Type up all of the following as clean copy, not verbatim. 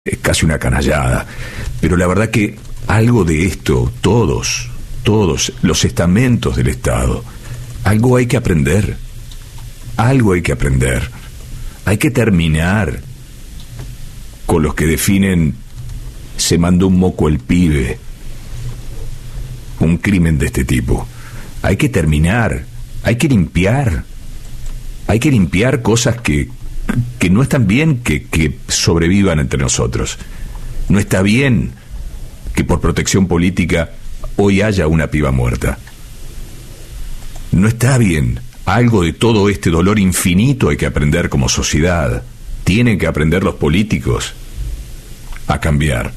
es casi una canallada. Pero la verdad que algo de esto, todos los estamentos del Estado, algo hay que aprender. Hay que terminar con los que definen se mandó un moco el pibe, un crimen de este tipo. Hay que terminar, hay que limpiar cosas que no están bien que sobrevivan entre nosotros. No está bien que por protección política hoy haya una piba muerta. No está bien. Algo de todo este dolor infinito hay que aprender como sociedad. Tienen que aprender los políticos a cambiar.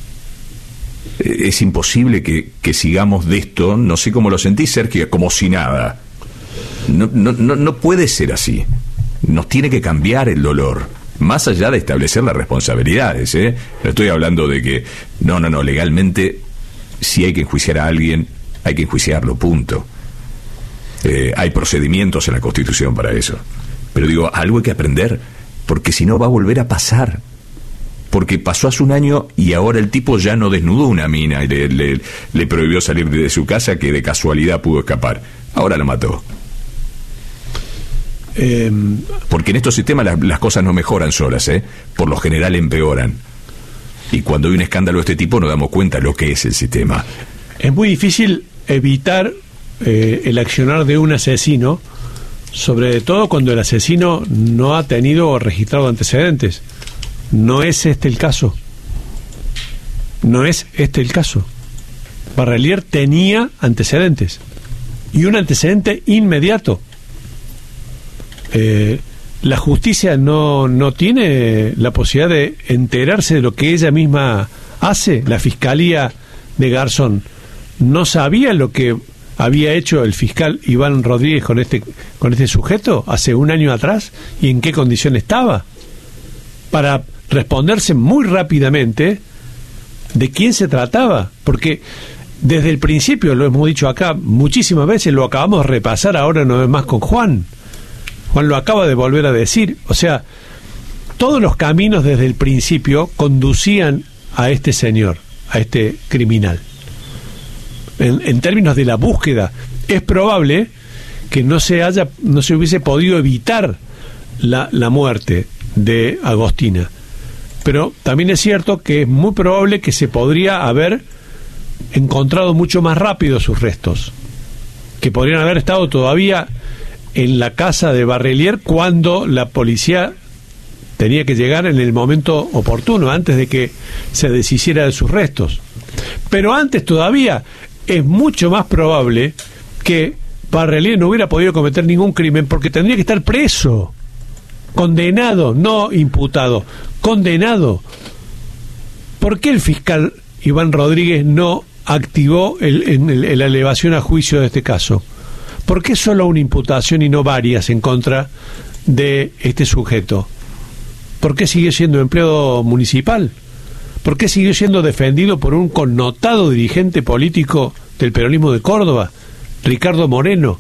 Es imposible que sigamos de esto, no sé cómo lo sentís, Sergio, como si nada. No puede ser así. Nos tiene que cambiar el dolor, más allá de establecer las responsabilidades, ¿eh? No estoy hablando de que, no, legalmente, si hay que enjuiciar a alguien, hay que enjuiciarlo, punto. Hay procedimientos en la Constitución para eso. Pero digo, algo hay que aprender, porque si no va a volver a pasar. Porque pasó hace un año y ahora el tipo ya no desnudó una mina y le prohibió salir de su casa, que de casualidad pudo escapar. Ahora lo mató. Porque en estos sistemas las cosas no mejoran solas, por lo general empeoran. Y cuando hay un escándalo de este tipo nos damos cuenta de lo que es el sistema. Es muy difícil evitar el accionar de un asesino, sobre todo cuando el asesino no ha tenido o registrado antecedentes. No es este el caso. Barrelier tenía antecedentes, y un antecedente inmediato. La justicia no tiene la posibilidad de enterarse de lo que ella misma hace. La fiscalía de Garzón no sabía lo que había hecho el fiscal Iván Rodríguez con este sujeto hace un año atrás y en qué condición estaba, para responderse muy rápidamente de quién se trataba, porque desde el principio, lo hemos dicho acá muchísimas veces, lo acabamos de repasar ahora no es más con Juan lo acaba de volver a decir, o sea, todos los caminos desde el principio conducían a este señor, a este criminal. En términos de la búsqueda, es probable que no se hubiese podido evitar la muerte de Agostina, pero también es cierto que es muy probable que se podría haber encontrado mucho más rápido sus restos, que podrían haber estado todavía en la casa de Barrelier cuando la policía tenía que llegar en el momento oportuno, antes de que se deshiciera de sus restos. Pero antes todavía es mucho más probable que Barrelier no hubiera podido cometer ningún crimen, porque tendría que estar preso, condenado, no imputado, condenado. ¿Por qué el fiscal Iván Rodríguez no activó la elevación a juicio de este caso? ¿Por qué solo una imputación y no varias en contra de este sujeto? ¿Por qué sigue siendo empleado municipal? ¿Por qué siguió siendo defendido por un connotado dirigente político del peronismo de Córdoba, Ricardo Moreno?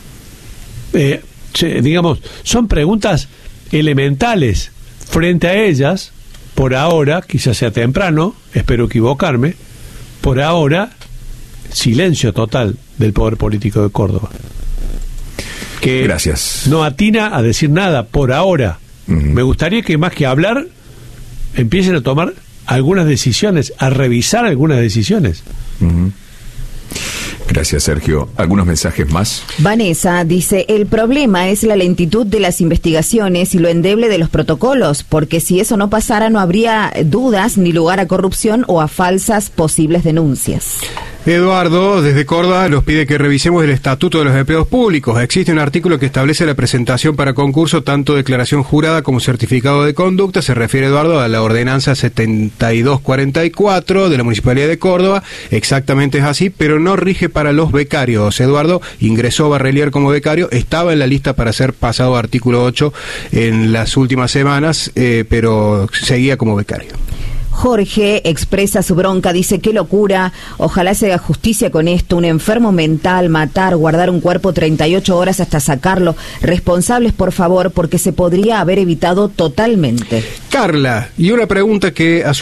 Digamos, son preguntas elementales. Frente a ellas, por ahora, quizás sea temprano, espero equivocarme, por ahora, silencio total del poder político de Córdoba, que gracias, no atina a decir nada por ahora. Me gustaría que más que hablar empiecen a tomar algunas decisiones, a revisar algunas decisiones. Gracias, Sergio. ¿Algunos mensajes más? Vanessa dice, el problema es la lentitud de las investigaciones y lo endeble de los protocolos, porque si eso no pasara no habría dudas ni lugar a corrupción o a falsas posibles denuncias. Eduardo, desde Córdoba, nos pide que revisemos el Estatuto de los Empleados Públicos. Existe un artículo que establece la presentación para concurso, tanto declaración jurada como certificado de conducta. Se refiere, Eduardo, a la ordenanza 7244 de la Municipalidad de Córdoba. Exactamente es así, pero no rige para los becarios. Eduardo, ingresó Barrelier como becario, estaba en la lista para ser pasado a artículo 8 en las últimas semanas, pero seguía como becario. Jorge expresa su bronca, dice: qué locura, ojalá se haga justicia con esto, un enfermo mental, matar, guardar un cuerpo 38 horas hasta sacarlo, responsables por favor, porque se podría haber evitado totalmente. Carla, y una pregunta que a su